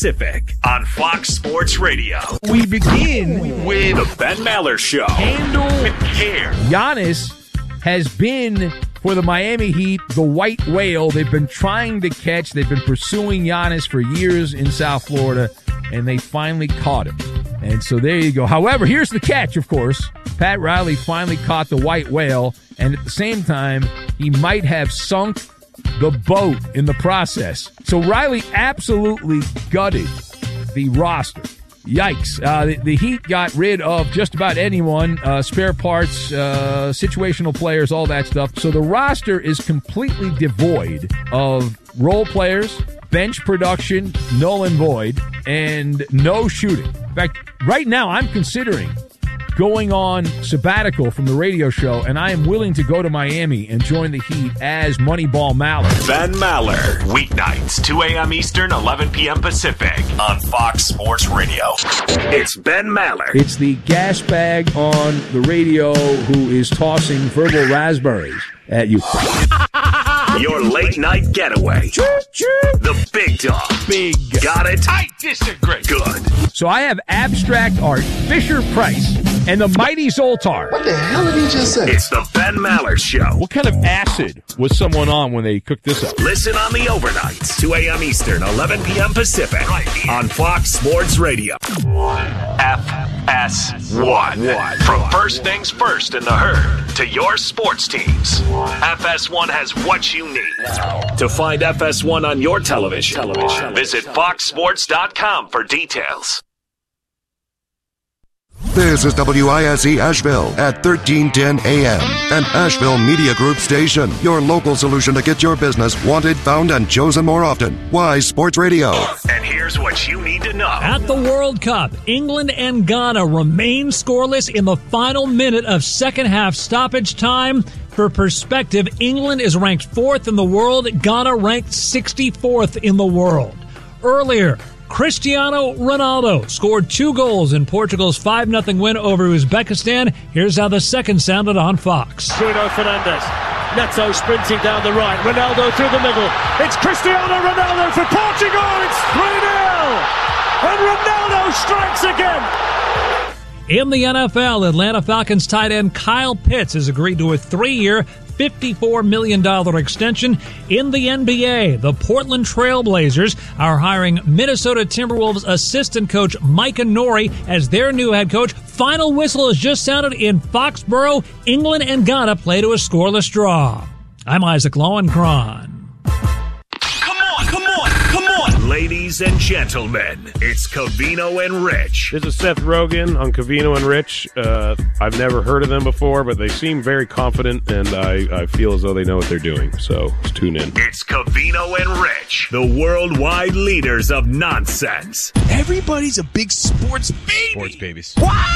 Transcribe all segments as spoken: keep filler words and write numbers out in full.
Pacific on Fox Sports Radio. We begin with the Ben Maller Show. Handle with care. Giannis has been, for the Miami Heat, the white whale they've been trying to catch. They've been pursuing Giannis for years in South Florida, and they finally caught him. And so there you go. However, here's the catch, of course. Pat Riley finally caught the white whale, and at the same time, he might have sunk the boat in the process. So Riley absolutely gutted the roster. Yikes. Uh, the, the Heat got rid of just about anyone, uh, spare parts, uh, situational players, all that stuff. So the roster is completely devoid of role players, bench production, null and void, and no shooting. In fact, right now I'm considering going on sabbatical from the radio show, and I am willing to go to Miami and join the Heat as Moneyball Maller. Ben Maller, weeknights, two a.m. Eastern, eleven p.m. Pacific on Fox Sports Radio. It's Ben Maller. It's the gas bag on the radio who is tossing verbal raspberries at you. Your late night getaway. The big dog. Big. Got it? I disagree. Good. So I have abstract art, Fisher Price, and the mighty Zoltar. What the hell did he just say? It's the Ben Maller Show. What kind of acid was someone on when they cooked this up? Listen on the overnights, two a.m. Eastern, eleven p.m. Pacific, right here on Fox Sports Radio. F S one. From first things first in the herd to your sports teams, F S one has what you need. To find F S one on your television, television. visit fox sports dot com for details. This is W I S E Asheville at thirteen ten A M, an Asheville Media Group station. Your local solution to get your business wanted, found, and chosen more often. Wise Sports Radio. And here's what you need to know. At the World Cup, England and Ghana remain scoreless in the final minute of second half stoppage time. For perspective, England is ranked fourth in the world, Ghana ranked sixty-fourth in the world. Earlier, Cristiano Ronaldo scored two goals in Portugal's five nothing win over Uzbekistan. Here's how the second sounded on Fox. Bruno Fernandes. Neto sprinting down the right. Ronaldo through the middle. It's Cristiano Ronaldo for Portugal. It's three nil. And Ronaldo strikes again. In the N F L, Atlanta Falcons tight end Kyle Pitts has agreed to a three-year, fifty-four million dollars extension. In the N B A, the Portland Trail Blazers are hiring Minnesota Timberwolves assistant coach Micah Nori as their new head coach. Final whistle has just sounded in Foxborough. England and Ghana play to a scoreless draw. I'm Isaac Lowenkron. Ladies and gentlemen, it's Covino and Rich. This is Seth Rogen on Covino and Rich. Uh, I've never heard of them before, but they seem very confident, and I, I feel as though they know what they're doing. So let's tune in. It's Covino and Rich, the worldwide leaders of nonsense. Everybody's a big sports baby. Sports babies.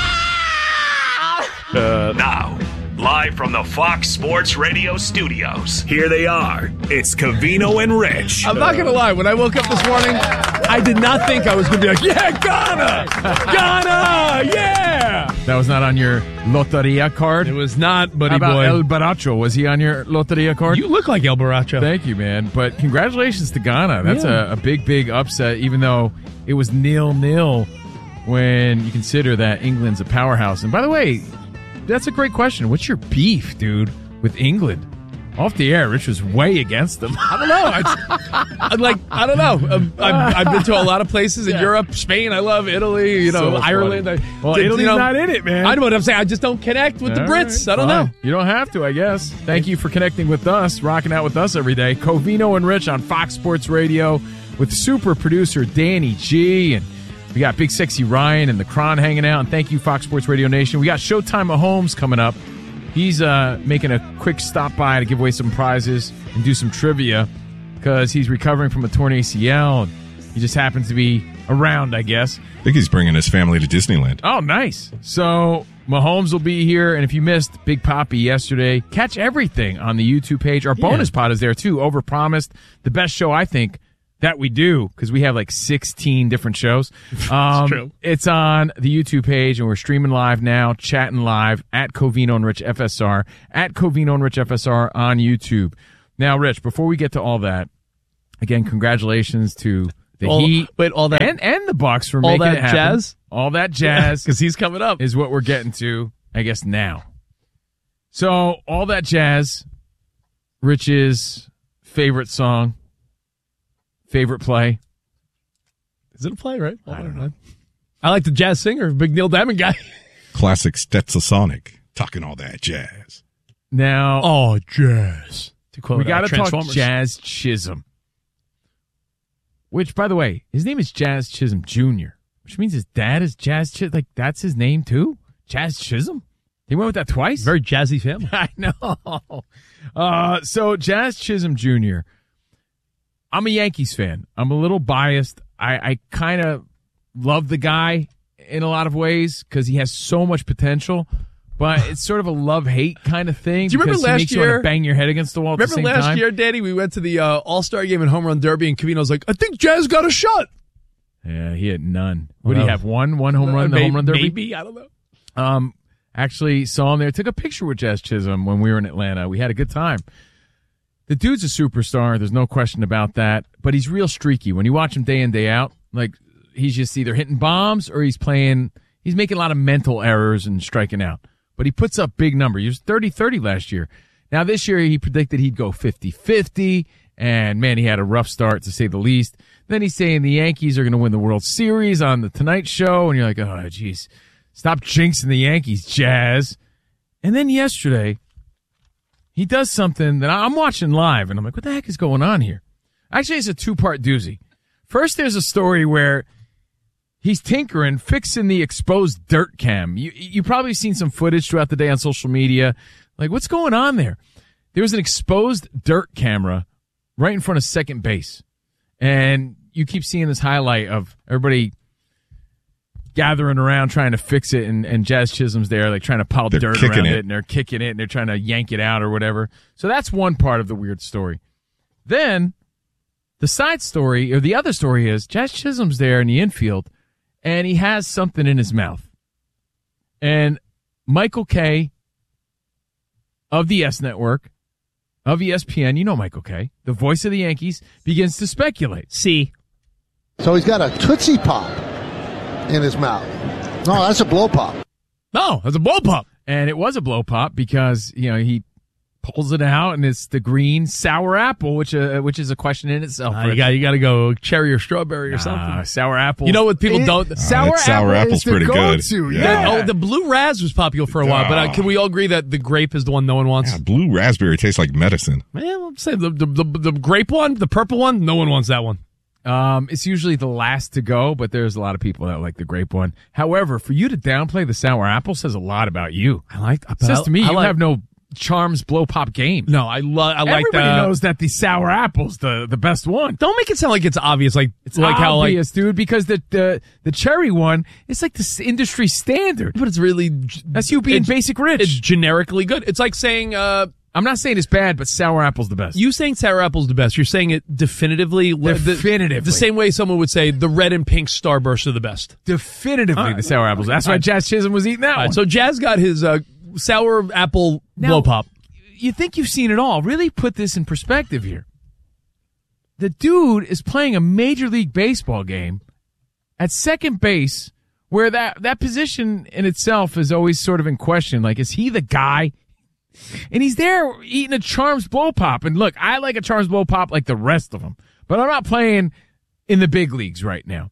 Wow! Uh, now, live from the Fox Sports Radio studios, here they are. It's Covino and Rich. I'm not going to lie. When I woke up this morning, I did not think I was going to be like, yeah, Ghana! Ghana! Yeah! That was not on your Loteria card? It was not, buddy How about boy. El Baracho? Was he on your Loteria card? You look like El Baracho. Thank you, man. But congratulations to Ghana. That's Yeah. a, a big, big upset, even though it was nil-nil when you consider that England's a powerhouse. And by the way, that's a great question. What's your beef, dude, with England? Off the air, Rich was way against them. I don't know. I, like, I don't know. Um, I've, I've been to a lot of places in Yeah. Europe, Spain. I love Italy, you know, So Ireland. I, Well, you Italy's know, not in it, man. I know what I'm saying. I just don't connect with the All Brits. right, I don't fine. know. You don't have to, I guess. Thank you for connecting with us, rocking out with us every day. Covino and Rich on Fox Sports Radio with super producer Danny G. And we got Big Sexy Ryan and the Cron hanging out. And thank you, Fox Sports Radio Nation. We got Showtime Mahomes coming up. He's uh, making a quick stop by to give away some prizes and do some trivia because he's recovering from a torn A C L. And he just happens to be around, I guess. I think he's bringing his family to Disneyland. Oh, nice. So Mahomes will be here. And if you missed Big Papi yesterday, catch everything on the YouTube page. Our Yeah. bonus pod is there, too. Overpromised. The best show, I think, that we do, because we have like sixteen different shows. Um, true. It's on the YouTube page, and we're streaming live now, chatting live at Covino and Rich F S R, at Covino and Rich F S R on YouTube. Now, Rich, before we get to all that, again, congratulations to the The all, Heat, wait, all that and, and the Bucks for all making that it happen. jazz? All that jazz. Because he's coming up. Is what we're getting to, I guess, now. So, all that jazz, Rich's favorite song, favorite play. Is it a play, right? I don't know. I like the jazz singer, big Neil Diamond guy. Classic Stetsasonic, talking all that jazz. Now, oh, jazz. To quote, we got uh, to talk Transformers. Jazz Chisholm. Which, by the way, his name is Jazz Chisholm Junior, which means his dad is Jazz Chisholm. Like, that's his name, too? Jazz Chisholm? He went with that twice? Very jazzy family. I know. Uh, so, Jazz Chisholm Junior, I'm a Yankees fan. I'm a little biased. I, I kind of love the guy in a lot of ways because he has so much potential. But it's sort of a love-hate kind of thing. Do you remember because he last makes you year? want to bang your head against the wall at Remember the same last time? year, Danny, we went to the uh, All-Star game and Home Run Derby, and Covino's like, I think Jazz got a shot. Yeah, he had none. What do Well, you have? One? One home run in the maybe, home run derby? Maybe, I don't know. Um, actually saw him there. Took a picture with Jazz Chisholm when we were in Atlanta. We had a good time. The dude's a superstar. There's no question about that. But he's real streaky. When you watch him day in, day out, like he's just either hitting bombs or he's playing, he's making a lot of mental errors and striking out. But he puts up big numbers. He was thirty thirty last year. Now this year he predicted he'd go fifty fifty. And man, he had a rough start to say the least. Then he's saying the Yankees are going to win the World Series on the Tonight Show. And you're like, oh, geez, stop jinxing the Yankees, Jazz. And then yesterday, he does something that I'm watching live, and I'm like, what the heck is going on here? Actually, it's a two-part doozy. First, there's a story where he's tinkering, fixing the exposed dirt cam. You, you probably seen some footage throughout the day on social media. Like, what's going on there? There was an exposed dirt camera right in front of second base. And you keep seeing this highlight of everybody gathering around trying to fix it, and, and Jazz Chisholm's there, like trying to pile They're dirt kicking around it. it. and they're kicking it, and they're trying to yank it out or whatever. So that's one part of the weird story. Then the side story, or the other story is, Jazz Chisholm's there in the infield, and he has something in his mouth. And Michael Kay of the S Network, of E S P N, you know Michael Kay, the voice of the Yankees, begins to speculate. See. So he's got a Tootsie Pop in his mouth. No, that's a blow pop. No, that's a blow pop. And it was a blow pop because, you know, he pulls it out and it's the green sour apple, which uh, which is a question in itself. Uh, you got you got to go cherry or strawberry or uh, something. Sour apple. You know what people It- don't? Oh, sour that sour apple apple's is the pretty good. go-to. Yeah. Yeah. Oh, the blue raz was popular for a while, but uh, can we all agree that the grape is the one no one wants? Yeah, blue raspberry tastes like medicine. Yeah, let's say the, the the the grape one, the purple one, no one wants that one. Um, it's usually the last to go, but there's a lot of people that like the grape one. However, for you to downplay the sour apple says a lot about you. I like. It says to me, I you like, have no Charms blow pop game. No, I love. I like Everybody that. knows that the sour apple's the, the best one. Don't make it sound like it's obvious. Like It's like how like, obvious, dude, because the, the the cherry one is like the s- industry standard. but it's really That's you being it's- basic rich. It's generically good. It's like saying uh, I'm not saying it's bad, but sour apple's the best. you saying sour apple's the best. You're saying it definitively. Definitively. The, the same way someone would say the red and pink Starburst are the best. Definitively All right. the sour apples. That's why Jazz Chisholm was eating that All right, one. so Jazz got his uh, sour apple Now- blow pop. You think you've seen it all. Really put this in perspective here. The dude is playing a Major League Baseball game at second base, where that, that position in itself is always sort of in question. Like, is he the guy? And he's there eating a Charms blow pop. And look, I like a Charms blow pop like the rest of them, but I'm not playing in the big leagues right now.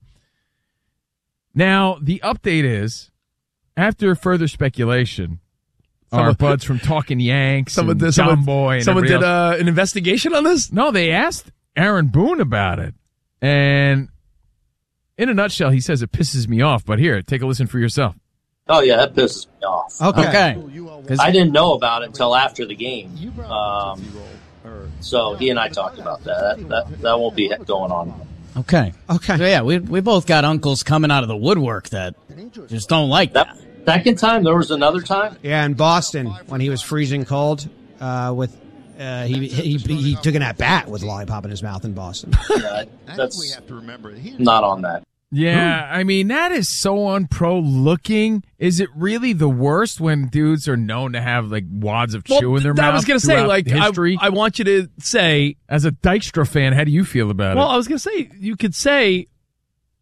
Now, the update is, after further speculation, our Someone- buds from Talking Yanks, Someone and did. John Someone, Boy, and someone did everybody else. uh, an investigation on this. No, they asked Aaron Boone about it, and in a nutshell, he says it pisses me off. But here, take a listen for yourself. Oh yeah, that pisses me off. Okay. I didn't know about it until after the game. Um, so he and I talked about that. That that, that won't be going on. Okay. Okay. So yeah, we we both got uncles coming out of the woodwork that just don't like that. Second time, there was another time. Yeah, in Boston when he was freezing cold, uh, with uh, he, he he took an at bat with a lollipop in his mouth in Boston. Yeah, that's we have to remember. Not on that. Yeah, I mean, that is so unpro looking. Is it really the worst when dudes are known to have like wads of chew in their mouth? I was gonna say, throughout like, I, history? I want you to say, as a Dykstra fan, how do you feel about well, it? I was gonna say, you could say,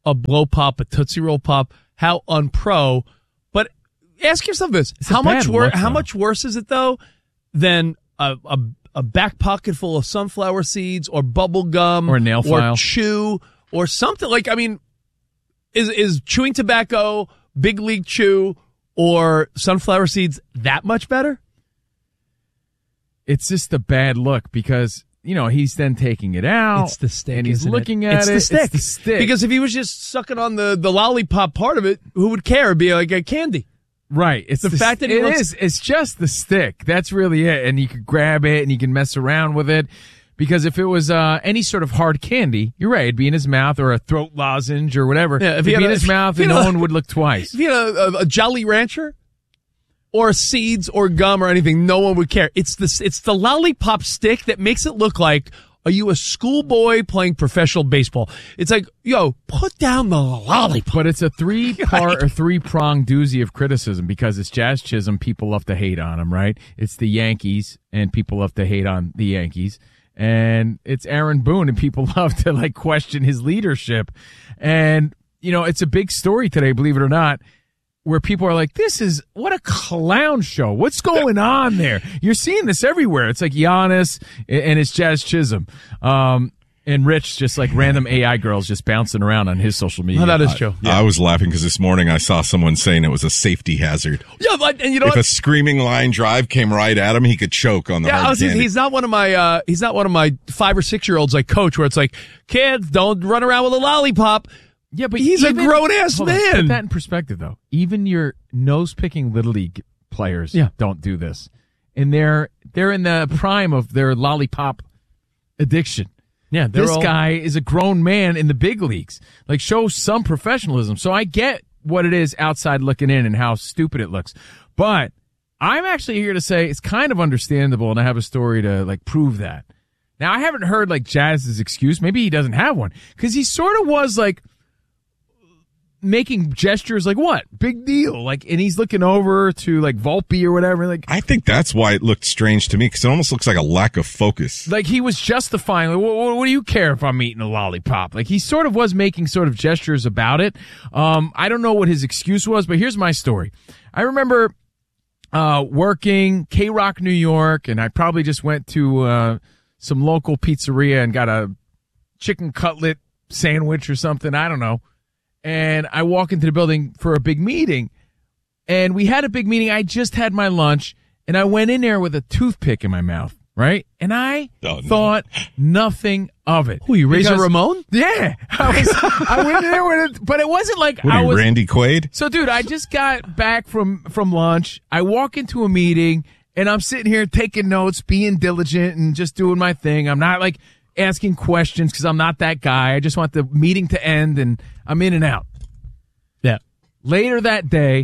a blow pop, a Tootsie Roll pop, how unpro. But ask yourself this: It's a how much bad worse? look, How though. much worse is it though than a, a a back pocket full of sunflower seeds or bubble gum Or a nail file. or chew or something like? I mean, is is chewing tobacco, big league chew, or sunflower seeds that much better? It's just a bad look because, you know, he's then taking it out. It's the stick, And he's isn't it? looking at it's it. The stick. It's the stick. Because if he was just sucking on the, the lollipop part of it, who would care? It'd be like a candy. Right. It's The the, fact that he it looks- is. It's just the stick. That's really it. And you could grab it and you can mess around with it. Because if it was uh, any sort of hard candy, you're right, it'd be in his mouth or a throat lozenge or whatever. Yeah, if it'd he be had in a- his mouth if he and had no a- one would look twice. If you had a, a, a Jolly Rancher or seeds or gum or anything, no one would care. It's the, it's the lollipop stick that makes it look like, are you a schoolboy playing professional baseball? It's like, yo, put down the lollipop. But it's a three-part or three-pronged doozy of criticism because it's Jazz Chisholm. People love to hate on him, right? It's the Yankees, and people love to hate on the Yankees. And it's Aaron Boone, and people love to, like, question his leadership. And, you know, it's a big story today, believe it or not, where people are like, this is, what a clown show. What's going on there? You're seeing this everywhere. It's like Giannis and it's Jazz Chisholm. Um, and Rich, just like random A I girls just bouncing around on his social media. Oh, that is true. I was laughing because this morning I saw someone saying it was a safety hazard. Yeah, but, and you know if what? a screaming line drive came right at him, he could choke on the Yeah, I hard was thinking, candy. he's not one of my uh, he's not one of my five or six year olds like coach where it's like, kids, don't run around with a lollipop. Yeah, but he's even- a grown ass hold on, man. put that in perspective, though. Even your nose picking little league players Yeah. don't do this, and they're they're in the prime of their lollipop addiction. Yeah, they're this all- guy is a grown man in the big leagues. Like, show some professionalism. So I get what it is outside looking in and how stupid it looks, but I'm actually here to say it's kind of understandable, and I have a story to like prove that. Now, I haven't heard like Jazz's excuse. Maybe he doesn't have one because he sort of was like making gestures like, what? Big deal. Like, and he's looking over to like Volpe or whatever. Like, I think that's why it looked strange to me because it almost looks like a lack of focus. like he was justifying, like, what, what do you care if I'm eating a lollipop? Like, he sort of was making sort of gestures about it. Um, I don't know what his excuse was, but here's my story. I remember uh, working K-Rock, New York, and I probably just went to uh, some local pizzeria and got a chicken cutlet sandwich or something. I don't know. And I walk into the building for a big meeting, and we had a big meeting. I just had my lunch, and I went in there with a toothpick in my mouth, right? And I Oh, no. thought nothing of it. Who, you Razor Because- Ramon? Yeah. I, was, I went in there with it, but it wasn't like What I are you, was. Randy Quaid? So, dude, I just got back from, from lunch. I walk into a meeting, and I'm sitting here taking notes, being diligent, and just doing my thing. I'm not, like, asking questions because I'm not that guy. I just want the meeting to end, and I'm in and out. Yeah. Later that day,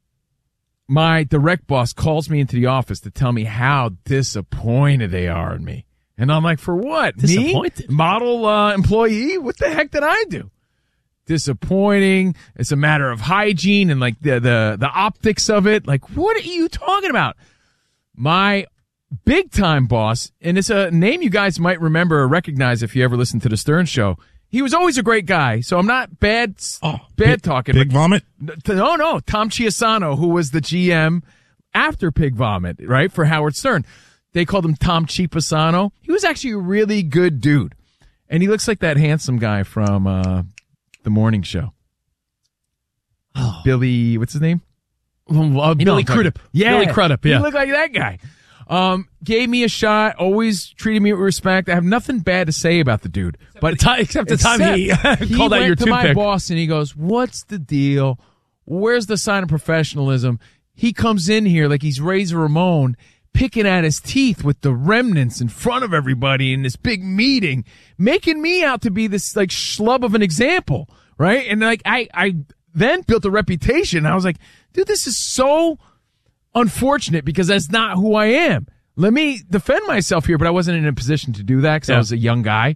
my direct boss calls me into the office to tell me how disappointed they are in me. And I'm like, for what? Disappointed? Me? Model uh, employee? What the heck did I do? Disappointing. It's a matter of hygiene and like the, the, the optics of it. Like, what are you talking about? My big time boss, and it's a name you guys might remember or recognize if you ever listen to the Stern Show. He was always a great guy, so I'm not bad Oh, bad Big- talking. Big but- Vomit? No, no, Tom Chiasano, who was the G M after Pig Vomit, right, for Howard Stern. They called him Tom Chiapasano. He was actually a really good dude, and he looks like that handsome guy from uh, the morning show. Oh. Billy, what's his name? Uh, You know Billy what I'm talking- Crudup. Yeah, Billy Crudup, yeah. He looked like that guy. Um, gave me a shot, always treated me with respect. I have nothing bad to say about the dude. But the time- except the time he Except called out went your to my toothpick. boss and he goes, "What's the deal? Where's the sign of professionalism?" He comes in here like he's Razor Ramon, picking at his teeth with the remnants in front of everybody in this big meeting, making me out to be this like schlub of an example, right? And like I, I then built a reputation. I was like, dude, this is so unfortunate because that's not who I am. Let me defend myself here, but I wasn't in a position to do that because Yeah. I was a young guy.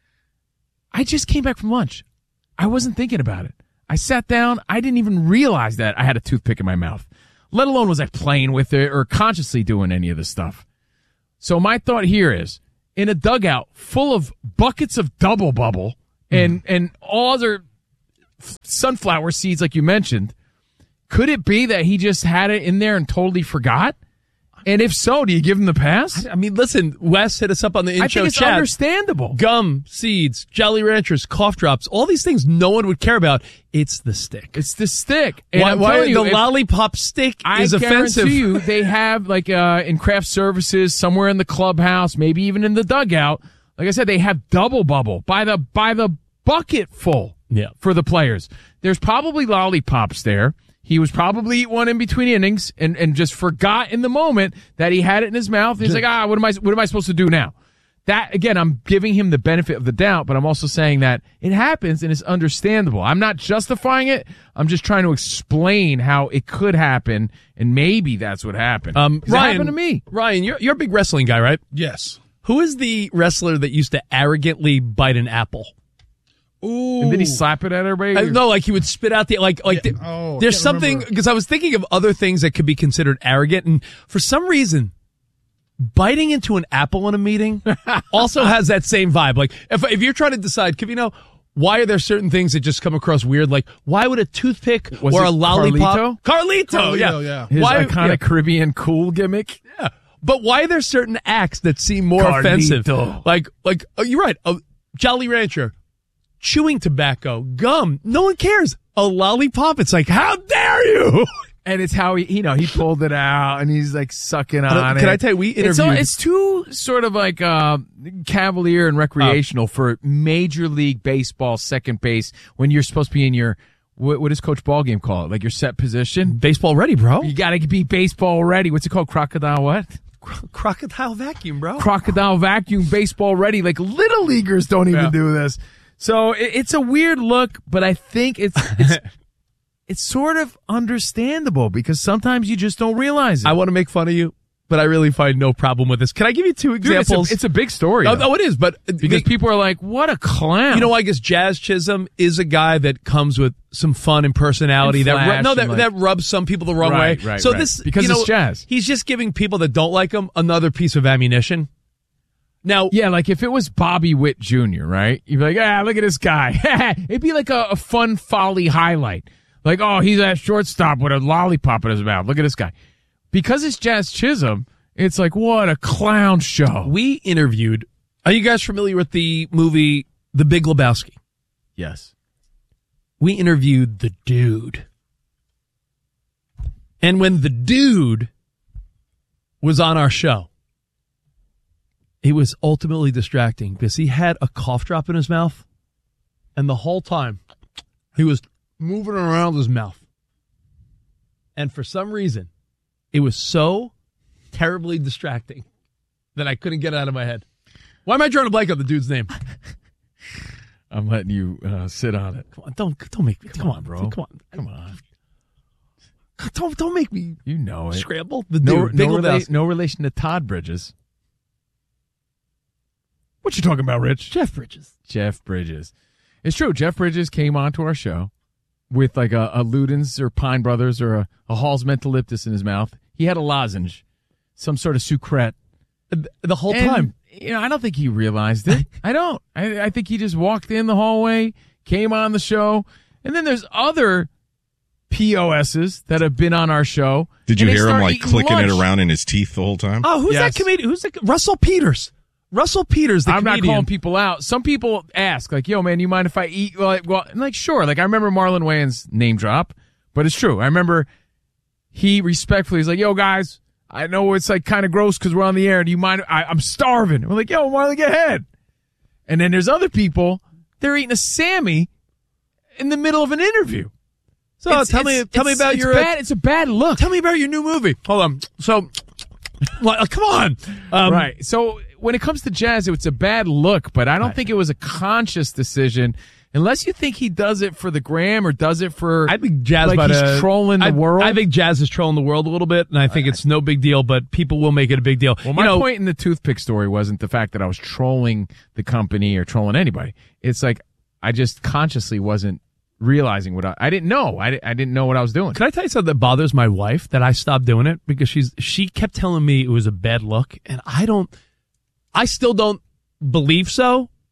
I just came back from lunch. I wasn't thinking about it. I sat down. I didn't even realize that I had a toothpick in my mouth, let alone was I playing with it or consciously doing any of this stuff. So my thought here is, in a dugout full of buckets of double bubble and, and all other f- sunflower seeds, like you mentioned. Could it be that he just had it in there and totally forgot? And if so, do you give him the pass? I mean, listen, Wes hit us up on the in-show I think it's chat. understandable. Gum, seeds, Jolly Ranchers, cough drops, all these things no one would care about. It's the stick. It's the stick. And why I'm why telling you, the if- lollipop stick I is offensive? guarantee you, they have like uh, in craft services somewhere in the clubhouse, maybe even in the dugout. Like I said, they have double bubble by the by the bucket full. Yeah. For the players, there's probably lollipops there. He was probably eating one in between innings and, and just forgot in the moment that he had it in his mouth. He's like, ah, what am I what am I supposed to do now? That again, I'm giving him the benefit of the doubt, but I'm also saying that it happens and it's understandable. I'm not justifying it. I'm just trying to explain how it could happen, and maybe that's what happened. Um, 'Cause it Ryan, happened to me. Ryan, you're you're a big wrestling guy, right? Yes. Who is the wrestler that used to arrogantly bite an apple? Ooh. And then he slap it at everybody. I, no, like he would spit out the like like. Yeah. The, Oh, I there's can't something remember. because I was thinking of other things that could be considered arrogant, and for some reason, biting into an apple in a meeting also has that same vibe. Like if if you're trying to decide, Covino, why are there certain things that just come across weird? Like why would a toothpick Was or it a lollipop? Carlito? Carlito, Carlito, yeah, yeah. His Why, iconic yeah. Caribbean cool gimmick. Yeah. But why are there certain acts that seem more Carlito. offensive? Like, like oh, you're right. A Jolly Rancher, chewing tobacco, gum. No one cares. A lollipop. It's like, how dare you? And it's how he, you know, he pulled it out and he's like sucking on it. Can I tell you, we It's, all, interviewed. it's too sort of like uh, cavalier and recreational for Major League Baseball second base when you're supposed to be in your, what, what does Coach Ballgame call it? Like your set position? Baseball ready, bro. You got to be baseball ready. What's it called? Crocodile what? Crocodile vacuum, bro. Crocodile vacuum, baseball ready. Like little leaguers don't even Yeah. do this. So it, it's a weird look, but I think it's it's, it's sort of understandable because sometimes you just don't realize it. I want to make fun of you, but I really find no problem with this. Can I give you two Dude, it's, examples? a, it's a big story. Oh, though. oh, it is, but Because the- people are like, what a clown. You know, I guess Jazz Chisholm is a guy that comes with some fun and personality And that ru- flash no that and like- that rubs some people the wrong Right, way. right, so right. this Because you know, it's Jazz. He's just giving people that don't like him another piece of ammunition. Now, Yeah, like if it was Bobby Witt Junior, right? You'd be like, ah, look at this guy. It'd be like a, a fun folly highlight. Like, oh, he's at shortstop with a lollipop in his mouth. Look at this guy. Because it's Jazz Chisholm, it's like, what a clown show. we interviewed. Are you guys familiar with the movie The Big Lebowski? Yes. We interviewed the dude. And when the dude was on our show, it was ultimately distracting because he had a cough drop in his mouth, and the whole time he was moving around his mouth. And for some reason, it was so terribly distracting that I couldn't get it out of my head. Why am I drawing a blank on the dude's name? I'm letting you uh, sit on it. Come on, don't don't make me. Come, on, bro. Come on, Come on. don't don't make me You know it. scramble. The No, dude, Big no, rela- Lebowski. no relation to Todd Bridges. What you talking about, Rich? Jeff Bridges. Jeff Bridges. It's true. Jeff Bridges came onto our show with like a, a Ludens or Pine Brothers or a, a Hall's Mentoliptus in his mouth. He had a lozenge, some sort of sucrette. The whole And, time. You know, I don't think he realized it. I don't. I, I think he just walked in the hallway, came on the show, and then there's other P O S's that have been on our show. Did you and they hear him start like eating clicking lunch. it around in his teeth the whole time? Oh, who's Yes. that comedian? Who's the Russell Peters? Russell Peters, the I'm comedian. not calling people out. Some people ask, like, yo, man, you mind if I eat? Well, like, well, I'm like, sure. Like, I remember Marlon Wayans name drop, but it's true. I remember he respectfully is like, yo, guys, I know it's like kind of gross because we're on the air. Do you mind? I, I'm starving. We're like, yo, Marlon, get ahead. And then there's other people, they're eating a Sammy in the middle of an interview. So It's- tell me, it's- tell me it's- about it's your. bad. It's a bad look. Tell me about your new movie. Hold on. So, well, come on. Um, right. So when it comes to Jazz, it's a bad look, but I don't Right. think it was a conscious decision. Unless you think he does it for the gram or does it for, I think Jazz like about he's to- trolling the I, world. I think Jazz is trolling the world a little bit, and I think it's no big deal, but people will make it a big deal. Well, my you know, point in the toothpick story wasn't the fact that I was trolling the company or trolling anybody. It's like I just consciously wasn't realizing what I, I didn't know. I, di- I didn't know what I was doing. Can I tell you something that bothers my wife? That I stopped doing it because she's she kept telling me it was a bad look, and I don't. I still don't believe so,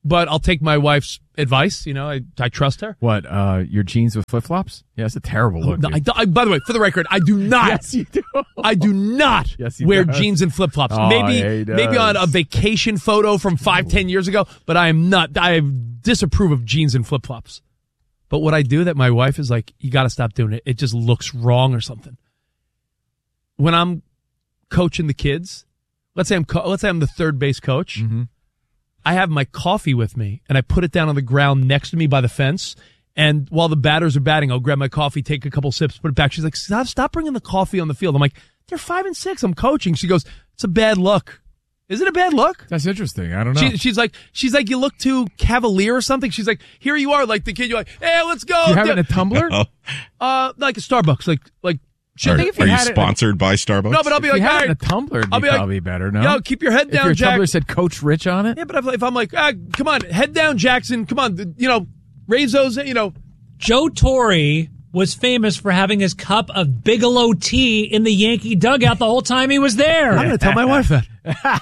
but I'll take my wife's advice. You know, I, I trust her. What, uh, your jeans with flip-flops? Yeah, it's a terrible look. No, I, I, by the way, for the record, I do not. Yes, you do. I do not Yes, he wear does. jeans and flip-flops. Oh, maybe yeah, he does. maybe on a vacation photo from five, ten years ago, but I am not. I disapprove of jeans and flip-flops. But what I do that my wife is like, you got to stop doing it. It just looks wrong or something. When I'm coaching the kids, let's say I'm co- let's say I'm the third base coach. Mm-hmm. I have my coffee with me, and I put it down on the ground next to me by the fence. And while the batters are batting, I'll grab my coffee, take a couple sips, put it back. She's like, stop, stop bringing the coffee on the field. I'm like, they're five and six. I'm coaching. She goes, it's a bad look. Is it a bad look? That's interesting. I don't know. She, she's like, she's like, you look too cavalier or something. She's like, here you are, like the kid. You're like, hey, let's go. You have it in a tumbler? Uh, like a Starbucks, like like. Are, think if you are you had it- sponsored by Starbucks? No, but I'll be If like, you had all it in right. a tumbler, it'd I'll be be like, probably better, no? Yo, keep your head If down, your Jack. tumbler said Coach Rich on it? Yeah, but if, if I'm like, ah, come on, head down, Jackson. Come on, you know, raise those, you know. Joe Torre was famous for having his cup of Bigelow tea in the Yankee dugout the whole time he was there. I'm going to tell my wife that.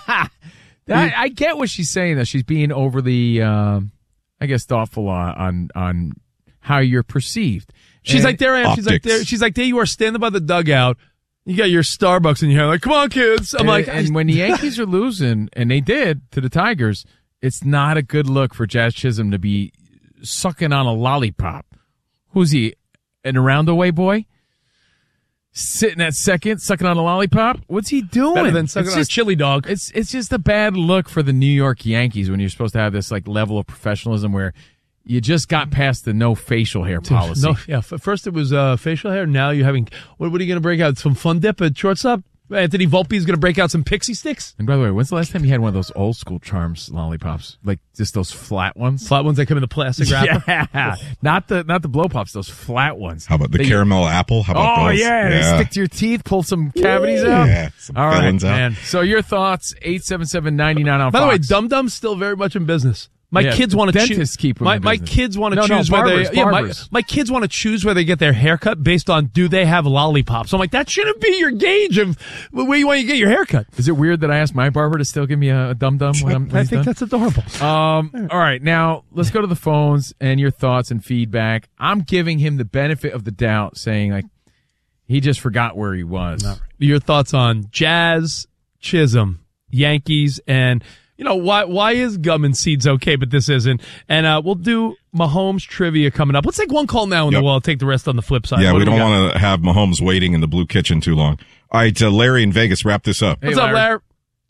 I, I get what she's saying, though. She's being overly, um, I guess, thoughtful on, on on how you're perceived. She's And- like, there I am. She's like, there. She's like, there you are standing by the dugout. You got your Starbucks in your hand. Like, come on, kids. I'm and, like, and when the Yankees are losing, and they did to the Tigers, it's not a good look for Jazz Chisholm to be sucking on a lollipop. Who's he? An around-the-way boy? Sitting at second, sucking on a lollipop? What's he doing? better than sucking It's on just- a chili dog. It's it's just a bad look for the New York Yankees when you're supposed to have this like level of professionalism where you just got past the no facial hair policy. No, yeah. f- First it was uh, facial hair. Now you're having, what, what are you going to break out? Some Fun Dip at shortstop? Anthony Volpe is going to break out some Pixie Sticks? And by the way, when's the last time you had one of those old school Charms lollipops? Like just those flat ones? Flat ones that come in the plastic wrapper? Yeah. Not the not the blow pops, those flat ones. How about the They- caramel apple? How about oh, those? yeah. They stick to your teeth, pull some cavities Yeah. out. Yeah, some All right, fillings out. man. So your thoughts, eight seven seven, nine nine on By the way, Fox. Dum Dum's still very much in business. My Yeah, kids the want to dentists choose. keep them my in my business. kids want to No, no, choose where barbers, they. Yeah, my, barbers. my kids want to choose where they get their haircut based on do they have lollipops. So I'm like, that shouldn't be your gauge of where you want to get your haircut. Is it weird that I asked my barber to still give me a, a dum dum when I'm when I he's think done? that's adorable. Um, all right, now let's go to the phones and your thoughts and feedback. I'm giving him the benefit of the doubt, saying like he just forgot where he was. Your thoughts on Jazz, Chisholm, Yankees, and you know why why is gum and seeds okay, but this isn't? And uh, we'll do Mahomes trivia coming up. Let's take one call now, and Yep. then we'll take the rest on the flip side. Yeah, What we do don't got? want to have Mahomes waiting in the blue kitchen too long. All right, uh, Larry in Vegas, wrap this up. What's up, Larry?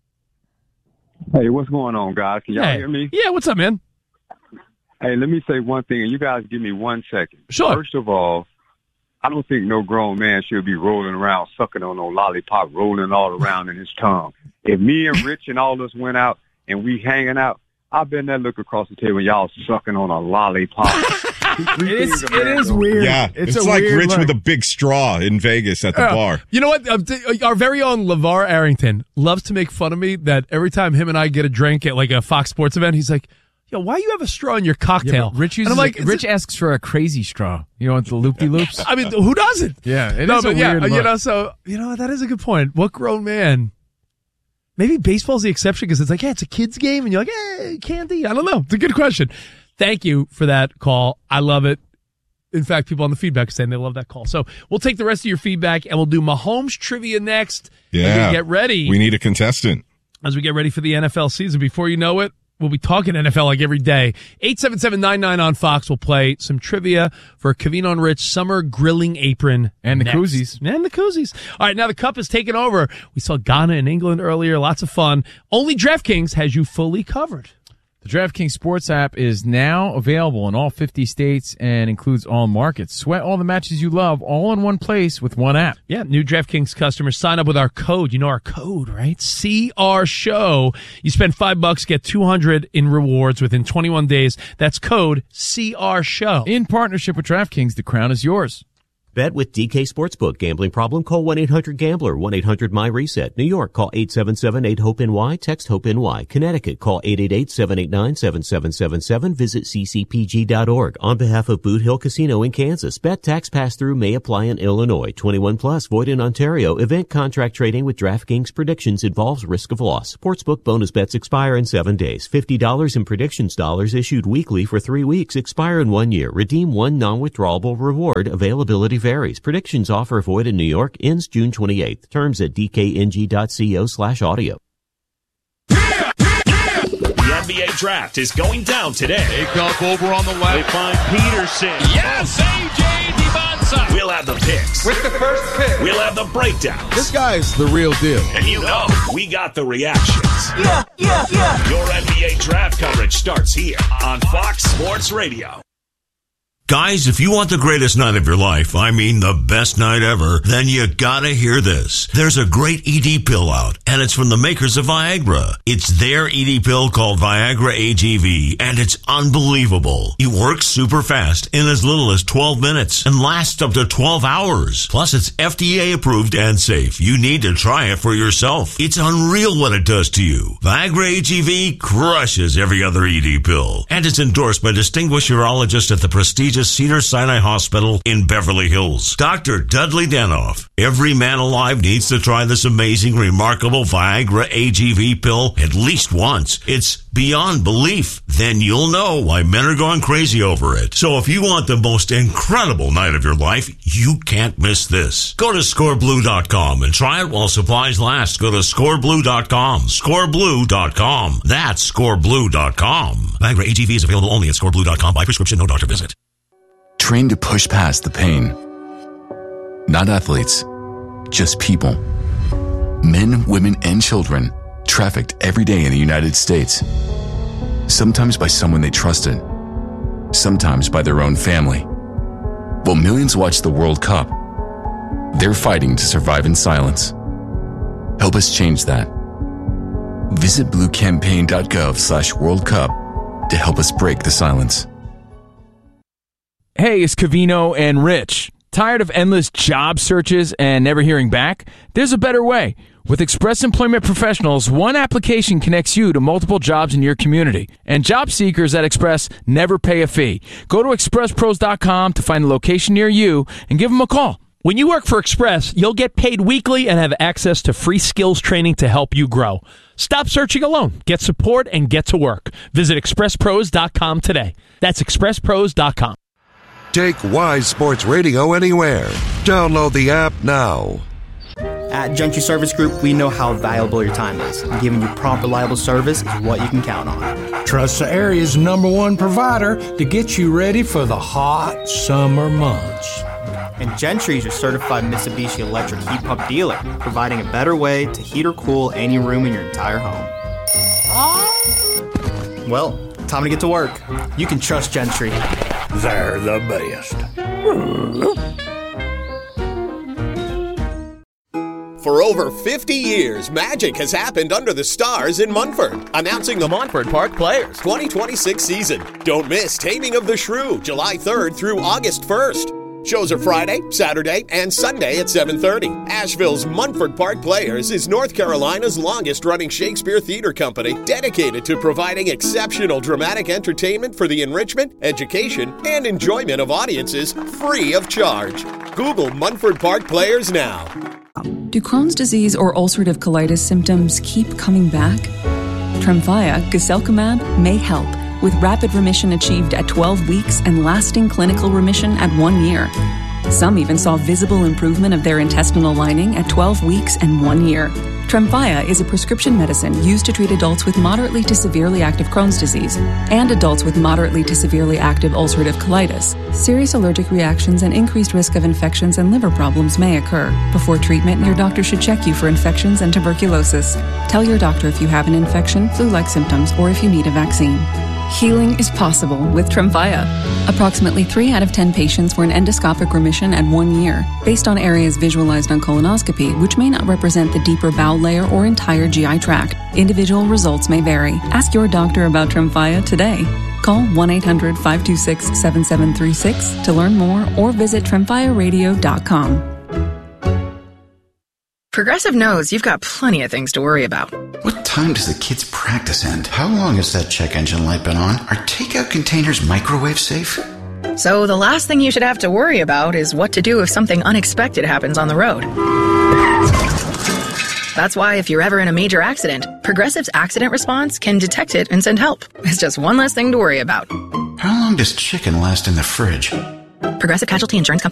Hey, what's going on, guys? Can y'all Hey. hear me? Yeah, what's up, man? Hey, let me say one thing, and you guys give me one second. Sure. First of all, I don't think no grown man should be rolling around, sucking on no lollipop, rolling all around in his tongue. If me and Rich and all us went out and we hanging out, I've been there looking across the table, y'all sucking on a lollipop. It is it is weird. Yeah, it's, it's, a like weird Rich look. with a big straw in Vegas at the Yeah. bar. You know what? Uh, t- Our very own LeVar Arrington loves to make fun of me that every time him and I get a drink at like a Fox Sports event, he's like, yo, why you have a straw in your Yeah, cocktail? but Rich and uses I'm like, a- is Rich it- asks for a crazy straw. You know, the loop de loops. I mean, who doesn't? Yeah, it is no, a but yeah, weird you look. know, so, you know, that is a good point. What grown man? Maybe baseball's the exception because it's like, yeah, it's a kid's game, and you're like, eh, candy. I don't know. It's a good question. Thank you for that call. I love it. In fact, people on the feedback are saying they love that call. So we'll take the rest of your feedback, and we'll do Mahomes trivia next. Yeah. As we get ready. We need a contestant. As we get ready for the N F L season. Before you know it, we'll be talking N F L like every day. eight seven seven nine nine on Fox will play some trivia for Covino and Rich Summer Grilling Apron. And the next. koozies. And the koozies. All right, now the cup is taken over. We saw Ghana and England earlier. Lots of fun. Only DraftKings has you fully covered. The DraftKings Sports app is now available in all fifty states and includes all markets. Sweat all the matches you love all in one place with one app. Yeah, new DraftKings customers sign up with our code. You know our code, right? C R Show. You spend five bucks, get two hundred in rewards within twenty-one days. That's code C R Show. In partnership with DraftKings, the crown is yours. Bet with D K Sportsbook. Gambling problem? Call one eight hundred gambler, one eight hundred my reset. New York, call eight seven seven eight hope N Y, text HOPE-NY. Connecticut, call eight eight eight seven eight nine seven seven seven seven. Visit c c p g dot org. On behalf of Boot Hill Casino in Kansas, bet tax pass-through may apply in Illinois. twenty-one plus, void in Ontario. Event contract trading with DraftKings predictions involves risk of loss. Sportsbook bonus bets expire in seven days. fifty dollars in predictions dollars issued weekly for three weeks. Expire in one year. Redeem one non-withdrawable reward. Availability varies. Predictions offer void in New York. Ends June twenty-eighth. Terms at d k n g dot co slash audio. The N B A draft is going down today. Takeoff over on the left. They find Peterson. Yes, A J Debonsa. We'll have the picks. With the first pick. We'll have the breakdowns. This guy's the real deal. And you know, we got the reactions. Yeah, yeah, yeah. Your N B A draft coverage starts here on Fox Sports Radio. Guys, if you want the greatest night of your life, I mean the best night ever, then you gotta hear this. There's a great E D pill out, and it's from the makers of Viagra. It's their E D pill called Viagra A G V, and it's unbelievable. It works super fast in as little as twelve minutes and lasts up to twelve hours. Plus, it's F D A approved and safe. You need to try it for yourself. It's unreal what it does to you. Viagra A G V crushes every other E D pill, and it's endorsed by distinguished urologists at the prestigious Cedars-Sinai Hospital in Beverly Hills. Doctor Dudley Danoff. Every man alive needs to try this amazing, remarkable Viagra A G V pill at least once. It's beyond belief. Then you'll know why men are going crazy over it. So if you want the most incredible night of your life, you can't miss this. Go to score blue dot com and try it while supplies last. Go to score blue dot com. score blue dot com. That's score blue dot com. Viagra A G V is available only at score blue dot com by prescription, no doctor visit. Trained to push past the pain. Not athletes, just people. Men, women, and children trafficked every day in the United States. Sometimes by someone they trusted. Sometimes by their own family. While millions watch the World Cup, they're fighting to survive in silence. Help us change that. Visit blue campaign dot gov slash World Cup to help us break the silence. Hey, it's Covino and Rich. Tired of endless job searches and never hearing back? There's a better way. With Express Employment Professionals, one application connects you to multiple jobs in your community. And job seekers at Express never pay a fee. Go to express pros dot com to find a location near you and give them a call. When you work for Express, you'll get paid weekly and have access to free skills training to help you grow. Stop searching alone. Get support and get to work. Visit express pros dot com today. That's express pros dot com. Take Wise Sports Radio anywhere. Download the app now. At Gentry Service Group, we know how valuable your time is. And giving you prompt, reliable service is what you can count on. Trust the area's number one provider to get you ready for the hot summer months. And Gentry is your certified Mitsubishi electric heat pump dealer, providing a better way to heat or cool any room in your entire home. Well, time to get to work. You can trust Gentry. They're the best. For over fifty years, magic has happened under the stars in Munford. Announcing the Montford Park Players twenty twenty-six season. Don't miss Taming of the Shrew, July third through August first. Shows are Friday, Saturday, and Sunday at seven thirty. Asheville's Munford Park Players is North Carolina's longest-running Shakespeare theater company, dedicated to providing exceptional dramatic entertainment for the enrichment, education, and enjoyment of audiences free of charge. Google Munford Park Players now. Do Crohn's disease or ulcerative colitis symptoms keep coming back? Tremfya, guselkumab, may help, with rapid remission achieved at twelve weeks and lasting clinical remission at one year. Some even saw visible improvement of their intestinal lining at twelve weeks and one year. Tremfya is a prescription medicine used to treat adults with moderately to severely active Crohn's disease and adults with moderately to severely active ulcerative colitis. Serious allergic reactions and increased risk of infections and liver problems may occur. Before treatment, your doctor should check you for infections and tuberculosis. Tell your doctor if you have an infection, flu-like symptoms, or if you need a vaccine. Healing is possible with Tremfya. Approximately three out of ten patients were in endoscopic remission at one year, based on areas visualized on colonoscopy, which may not represent the deeper bowel layer or entire G I tract. Individual results may vary. Ask your doctor about Tremfya today. Call one eight hundred five two six seven seven three six to learn more or visit tremfya radio dot com. Progressive knows you've got plenty of things to worry about. What time does the kids' practice end? How long has that check engine light been on? Are takeout containers microwave safe? So the last thing you should have to worry about is what to do if something unexpected happens on the road. That's why if you're ever in a major accident, Progressive's accident response can detect it and send help. It's just one less thing to worry about. How long does chicken last in the fridge? Progressive Casualty Insurance Company.